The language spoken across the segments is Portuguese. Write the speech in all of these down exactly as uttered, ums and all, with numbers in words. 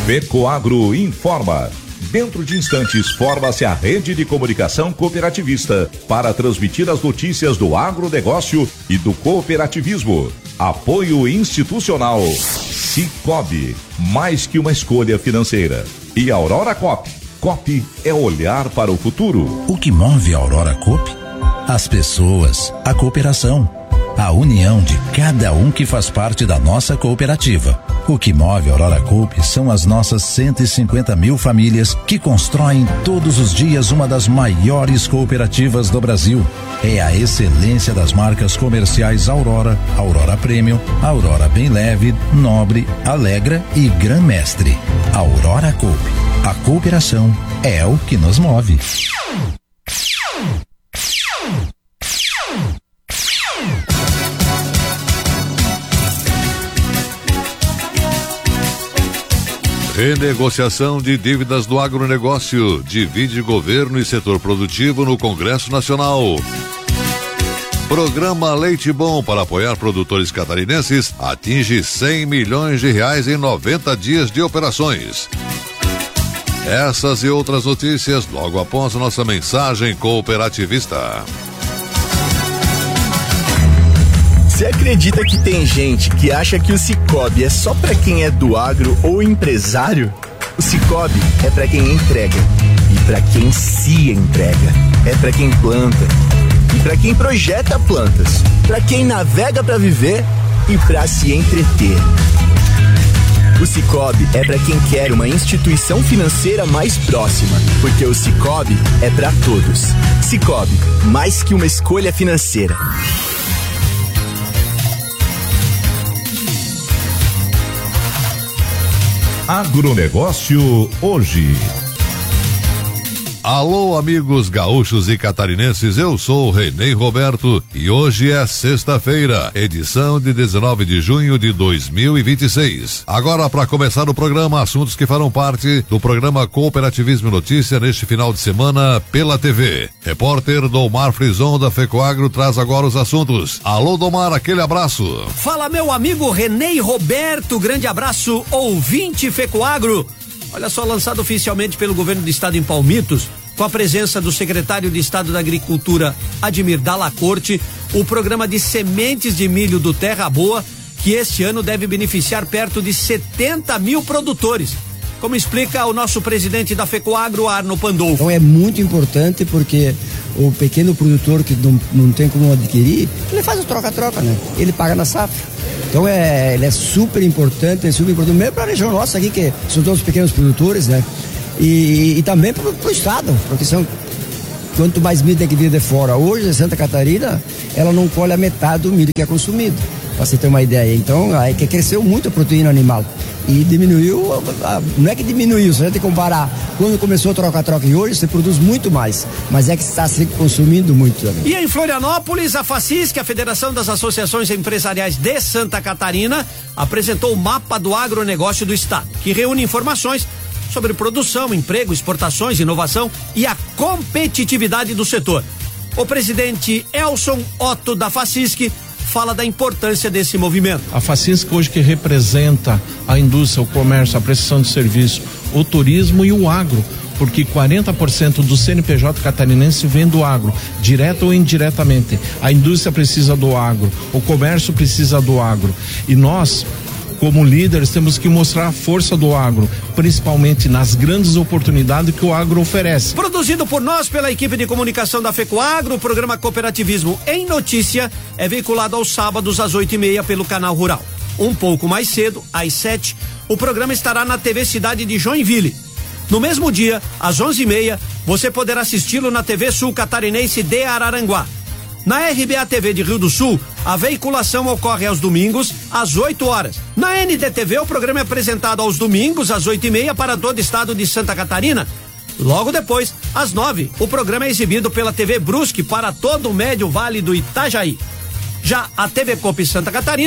Fecoagro informa. Dentro de instantes, forma-se a rede de comunicação cooperativista para transmitir as notícias do agronegócio e do cooperativismo. Apoio institucional. Cicobi, mais que uma escolha financeira. E Aurora Coop. Coop é olhar para o futuro. O que move a Aurora Coop? As pessoas, a cooperação, a união de cada um que faz parte da nossa cooperativa. O que move a Aurora Coop são as nossas cento e cinquenta mil famílias que constroem todos os dias uma das maiores cooperativas do Brasil. É a excelência das marcas comerciais Aurora, Aurora Premium, Aurora Bem Leve, Nobre, Alegra e Gran Mestre. Aurora Coop. A cooperação é o que nos move. Renegociação de dívidas do agronegócio. Divide governo e setor produtivo no Congresso Nacional. Programa Leite Bom para apoiar produtores catarinenses atinge cem milhões de reais em noventa dias de operações. Essas e outras notícias logo após a nossa mensagem cooperativista. Você acredita que tem gente que acha que o Cicobi é só pra quem é do agro ou empresário? O Cicobi é pra quem entrega e pra quem se entrega. É pra quem planta e pra quem projeta plantas. Pra quem navega pra viver e pra se entreter. O Cicobi é pra quem quer uma instituição financeira mais próxima, porque o Cicobi é pra todos. Cicobi, mais que uma escolha financeira. Agronegócio hoje. Alô, amigos gaúchos e catarinenses, eu sou o Renê Roberto e hoje é sexta-feira, edição de dezenove de junho de dois mil e vinte e seis. Agora, para começar o programa, assuntos que farão parte do programa Cooperativismo Notícia neste final de semana pela T V. Repórter Domar Frison da Fecoagro traz agora os assuntos. Alô, Domar, aquele abraço. Fala, meu amigo Renê Roberto, grande abraço, ouvinte Fecoagro. Olha só, lançado oficialmente pelo governo do estado em Palmitos, com a presença do secretário de Estado da Agricultura, Admir Dalla Corte, o programa de sementes de milho do Terra Boa, que este ano deve beneficiar perto de setenta mil produtores. Como explica o nosso presidente da Fecoagro, Arno Pandolfo. Então é muito importante porque o pequeno produtor que não, não tem como adquirir, ele faz o troca-troca, né? Ele paga na safra. Então é, ele é super importante, é super importante, mesmo para a região nossa aqui, que são todos pequenos produtores, né? E, e também para o estado, porque são, quanto mais milho tem que vir de fora. Hoje, Santa Catarina, ela não colhe a metade do milho que é consumido, para você ter uma ideia. Então, aí que cresceu muito a proteína animal. E diminuiu, não é que diminuiu, se a gente comparar quando começou a troca-troca e hoje, você produz muito mais, mas é que está se consumindo muito também. E em Florianópolis, a FACISC, a Federação das Associações Empresariais de Santa Catarina, apresentou o mapa do agronegócio do estado, que reúne informações sobre produção, emprego, exportações, inovação e a competitividade do setor. O presidente Elson Otto da FACISC fala da importância desse movimento. A FACISC hoje que representa a indústria, o comércio, a prestação de serviço, o turismo e o agro, porque quarenta por cento do C N P J catarinense vem do agro, direto ou indiretamente. A indústria precisa do agro, o comércio precisa do agro. E nós, como líderes, temos que mostrar a força do agro, principalmente nas grandes oportunidades que o agro oferece. Produzido por nós, pela equipe de comunicação da Fecoagro, o programa Cooperativismo em Notícia é veiculado aos sábados às oito e meia pelo Canal Rural. Um pouco mais cedo, às sete, o programa estará na T V Cidade de Joinville. No mesmo dia, às onze e meia, você poderá assisti-lo na T V Sul Catarinense de Araranguá. Na R B A T V de Rio do Sul, a veiculação ocorre aos domingos, às oito horas. Na N D T V, o programa é apresentado aos domingos, às oito e meia, para todo o estado de Santa Catarina. Logo depois, às nove, o programa é exibido pela T V Brusque para todo o Médio Vale do Itajaí. Já a T V Coop Santa Catarina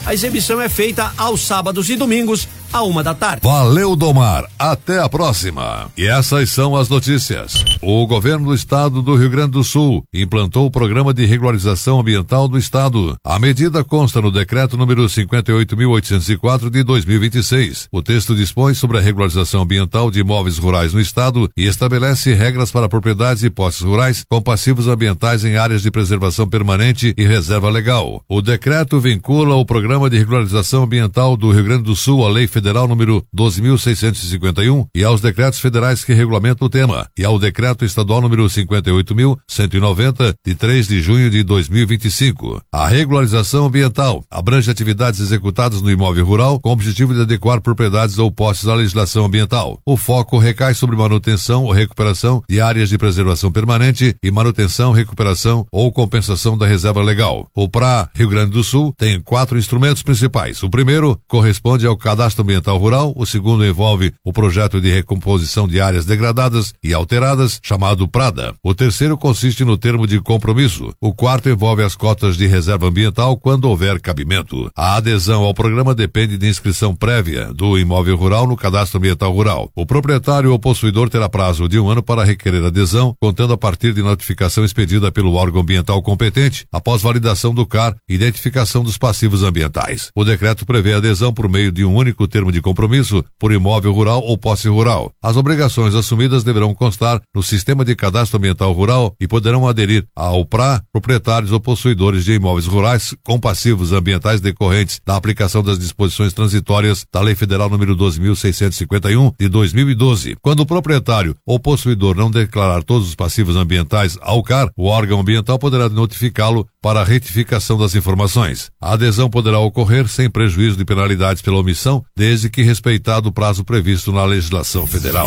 A exibição é feita aos sábados e domingos, à uma da tarde. Valeu, Domar. Até a próxima. E essas são as notícias. O governo do estado do Rio Grande do Sul implantou o programa de regularização ambiental do estado. A medida consta no decreto número cinquenta e oito mil oitocentos e quatro de dois mil e vinte e seis. O texto dispõe sobre a regularização ambiental de imóveis rurais no estado e estabelece regras para propriedades e posses rurais com passivos ambientais em áreas de preservação permanente e reserva legal. O decreto vincula o programa de regularização ambiental do Rio Grande do Sul à Lei Federal número doze mil seiscentos e cinquenta e um e aos decretos federais que regulamentam o tema, e ao decreto estadual número cinquenta e oito mil cento e noventa de três de junho de dois mil e vinte e cinco. A regularização ambiental abrange atividades executadas no imóvel rural com o objetivo de adequar propriedades ou posses à legislação ambiental. O foco recai sobre manutenção ou recuperação de áreas de preservação permanente e manutenção, recuperação ou compensação da reserva legal. O P R A Rio Grande do Sul tem quatro instrumentos principais. O primeiro corresponde ao cadastro ambiental rural, o segundo envolve o projeto de recomposição de áreas degradadas e alteradas, chamado PRADA. O terceiro consiste no termo de compromisso. O quarto envolve as cotas de reserva ambiental quando houver cabimento. A adesão ao programa depende de inscrição prévia do imóvel rural no cadastro ambiental rural. O proprietário ou possuidor terá prazo de um ano para requerer adesão, contando a partir de notificação expedida pelo órgão ambiental competente, após validação do C A R e identificação dos passivos ambientais. O decreto prevê adesão por meio de um único termo de compromisso por imóvel rural ou posse rural. As obrigações assumidas deverão constar no Sistema de Cadastro Ambiental Rural e poderão aderir ao P R A proprietários ou possuidores de imóveis rurais com passivos ambientais decorrentes da aplicação das disposições transitórias da Lei Federal número doze mil seiscentos e cinquenta e um de dois mil e doze. Quando o proprietário ou possuidor não declarar todos os passivos ambientais ao C A R, o órgão ambiental poderá notificá-lo para a retificação das informações. A adesão poderá ocorrer sem prejuízo de penalidades pela omissão, desde que respeitado o prazo previsto na legislação federal.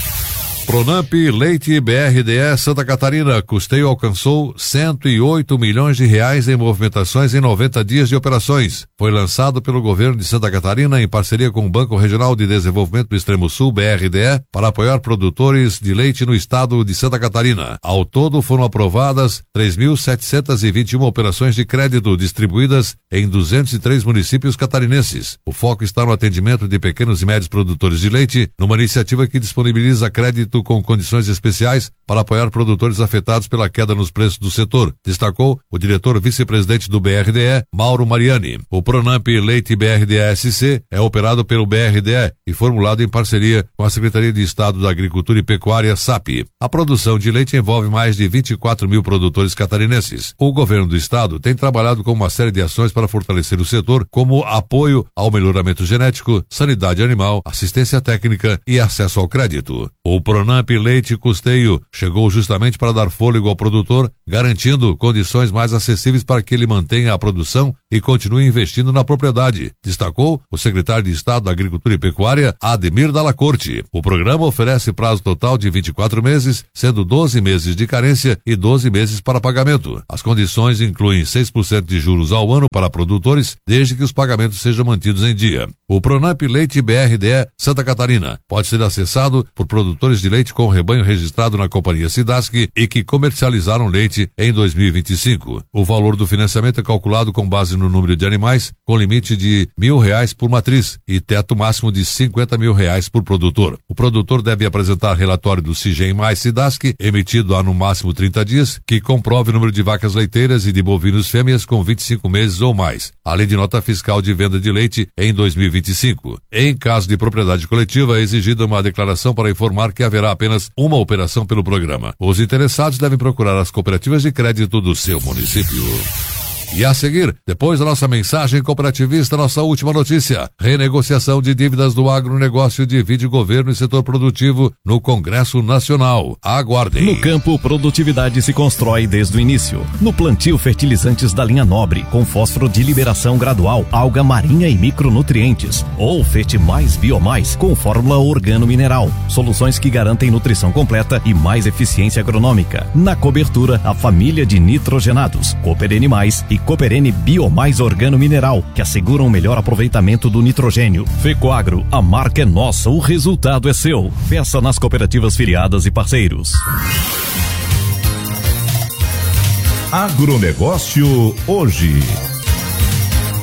Pronamp Leite B R D E Santa Catarina, custeio alcançou cento e oito milhões de reais em movimentações em noventa dias de operações. Foi lançado pelo governo de Santa Catarina em parceria com o Banco Regional de Desenvolvimento do Extremo Sul, B R D E, para apoiar produtores de leite no estado de Santa Catarina. Ao todo foram aprovadas três mil setecentas e vinte e uma operações de crédito distribuídas em duzentos e três municípios catarinenses. O foco está no atendimento de pequenos e médios produtores de leite, numa iniciativa que disponibiliza crédito com condições especiais para apoiar produtores afetados pela queda nos preços do setor, destacou o diretor vice-presidente do B R D E, Mauro Mariani. O Pronamp Leite B R D E S C é operado pelo B R D E e formulado em parceria com a Secretaria de Estado da Agricultura e Pecuária, S A P. A produção de leite envolve mais de vinte e quatro mil produtores catarinenses. O governo do estado tem trabalhado com uma série de ações para fortalecer o setor, como apoio ao melhoramento genético, sanidade animal, assistência técnica e acesso ao crédito. O Pronamp Leite Custeio chegou justamente para dar fôlego ao produtor, garantindo condições mais acessíveis para que ele mantenha a produção e continue investindo na propriedade, destacou o secretário de Estado da Agricultura e Pecuária, Ademir Dalla Corte. O programa oferece prazo total de vinte e quatro meses, sendo doze meses de carência e doze meses para pagamento. As condições incluem seis por cento de juros ao ano para produtores, desde que os pagamentos sejam mantidos em dia. O Pronamp Leite B R D E Santa Catarina pode ser acessado por produtores de leite com rebanho registrado na companhia Sidasc e que comercializaram leite em dois mil e vinte e cinco. O valor do financiamento é calculado com base no número de animais, com limite de mil reais por matriz e teto máximo de cinquenta mil reais por produtor. O produtor deve apresentar relatório do Sigem mais Sidasc, emitido há no máximo trinta dias, que comprove o número de vacas leiteiras e de bovinos fêmeas com vinte e cinco meses ou mais, além de nota fiscal de venda de leite em dois mil e vinte e cinco. Em caso de propriedade coletiva, é exigida uma declaração para informar que haverá apenas uma operação pelo programa. Os interessados devem procurar as cooperativas de crédito do seu município. E a seguir, depois da nossa mensagem cooperativista, nossa última notícia: renegociação de dívidas do agronegócio divide governo e setor produtivo no Congresso Nacional. Aguardem. No campo, produtividade se constrói desde o início. No plantio, fertilizantes da linha Nobre, com fósforo de liberação gradual, alga marinha e micronutrientes. Ou Fete Mais Biomais, com fórmula organo-mineral. Soluções que garantem nutrição completa e mais eficiência agronômica. Na cobertura, a família de nitrogenados, Cooperene Mais e Cooperene Biomais Organo Mineral, que asseguram o melhor aproveitamento do nitrogênio. Fecoagro, a marca é nossa, o resultado é seu. Peça nas cooperativas filiadas e parceiros. Agronegócio hoje.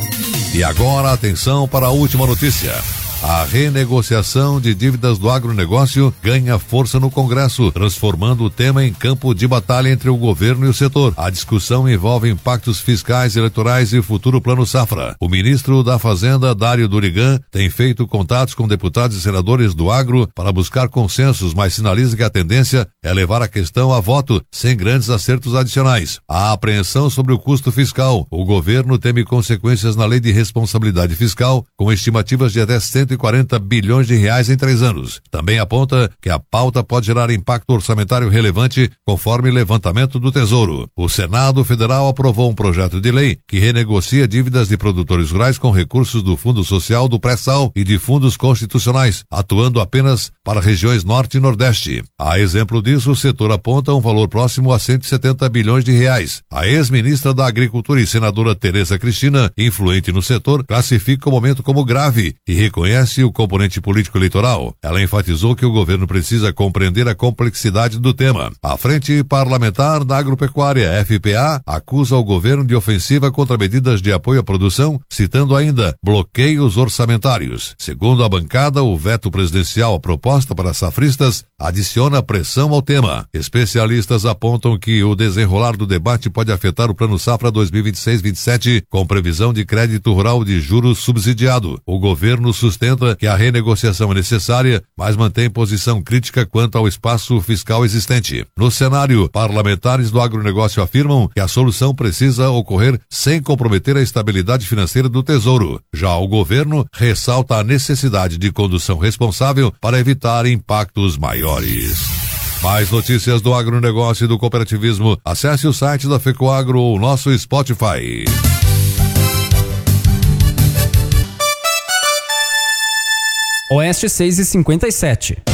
E agora, atenção para a última notícia. A renegociação de dívidas do agronegócio ganha força no Congresso, transformando o tema em campo de batalha entre o governo e o setor. A discussão envolve impactos fiscais, eleitorais e futuro plano safra. O ministro da Fazenda, Dário Durigan, tem feito contatos com deputados e senadores do agro para buscar consensos, mas sinaliza que a tendência é levar a questão a voto, sem grandes acertos adicionais. A apreensão sobre o custo fiscal. O governo teme consequências na lei de responsabilidade fiscal, com estimativas de até cento e quarenta bilhões de reais em três anos. Também aponta que a pauta pode gerar impacto orçamentário relevante, conforme levantamento do Tesouro. O Senado Federal aprovou um projeto de lei que renegocia dívidas de produtores rurais com recursos do Fundo Social, do Pré-Sal e de fundos constitucionais, atuando apenas para regiões Norte e Nordeste. A exemplo disso, o setor aponta um valor próximo a cento e setenta bilhões de reais. A ex-ministra da Agricultura e senadora Tereza Cristina, influente no setor, classifica o momento como grave e reconhece o componente político eleitoral. Ela enfatizou que o governo precisa compreender a complexidade do tema. A Frente Parlamentar da Agropecuária, F P A, acusa o governo de ofensiva contra medidas de apoio à produção, citando ainda bloqueios orçamentários. Segundo a bancada, o veto presidencial à proposta para safristas adiciona pressão ao tema. Especialistas apontam que o desenrolar do debate pode afetar o Plano Safra dois mil e vinte e seis vinte e sete, com previsão de crédito rural de juros subsidiado. O governo sustenta que a renegociação é necessária, mas mantém posição crítica quanto ao espaço fiscal existente. No cenário, parlamentares do agronegócio afirmam que a solução precisa ocorrer sem comprometer a estabilidade financeira do Tesouro. Já o governo ressalta a necessidade de condução responsável para evitar impactos maiores. Mais notícias do agronegócio e do cooperativismo. Acesse o site da FECOAGRO ou nosso Spotify. Oeste seis e cinquenta e sete.